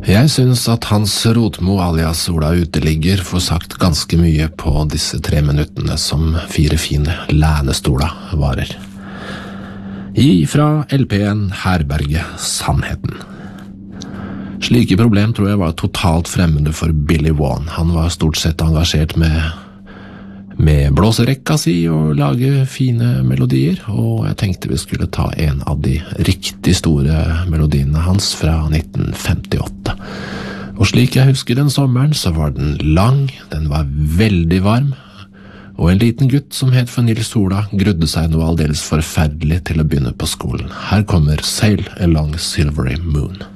Jeg synes at Hans Rotmo alias Ola Uteligger får sagt ganske mye på disse 3 minuttene som 4 fine lænestola varer. Fra LP-en Herberge Sannheten. Slike problem tror jeg var totalt fremmede for Billy Vaughan. Han var stort sett engasjert med blåserekka si og lage fine melodier, og jeg tenkte vi skulle ta en av de riktig store melodiene hans fra 1958. Og slik jeg husker den sommeren, så var den lang, den var veldig varm, og en liten gutt som het for Nils Sola grudde seg noe aldeles forferdelig til å begynne på skolen. Her kommer Sail Along Silvery Moon.